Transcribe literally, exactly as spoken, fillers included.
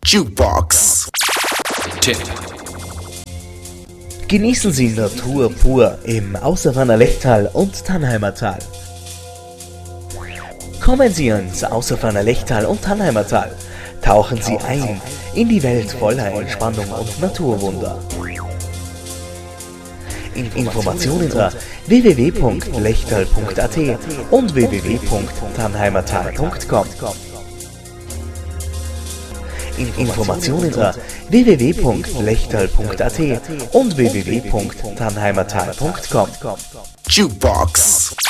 Jukebox Tipp. Genießen Sie Natur pur im Außerfanner Lechtal und Tannheimer Tal. Kommen Sie ins Außerfanner Lechtal und Tannheimer Tal. Tauchen Sie ein in die Welt voller Entspannung und Naturwunder. Informationen unter w w w punkt lechtal punkt a t und w w w punkt tannheimertal punkt com. Informationen unter w w w punkt lechtal punkt a t und w w w punkt tannheimertal punkt com. Jukebox